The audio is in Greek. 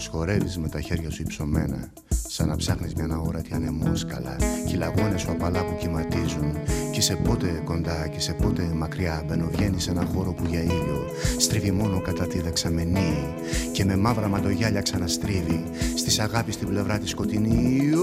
χορεύεις με τα χέρια σου υψωμένα, σαν να ψάχνεις μια αόρατη ανεμόσκαλα. Κι οι λαγώνες σου απαλά που κυματίζουν. Κι είσαι πότε κοντά, κι είσαι πότε μακριά. Μπαινοβγαίνεις σε ένα χώρο που για ήλιο στρίβει μόνο κατά τη δεξαμενή. Και με μαύρα μαντογιάλια ξαναστρίβει στις αγάπη στην πλευρά τη σκοτεινή.